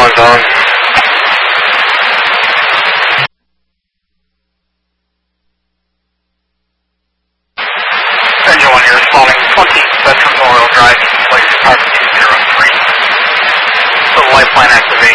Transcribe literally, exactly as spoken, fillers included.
one's on. Engine one here, responding twenty Veteran Memorial Drive, place target two zero three. The lifeline activation.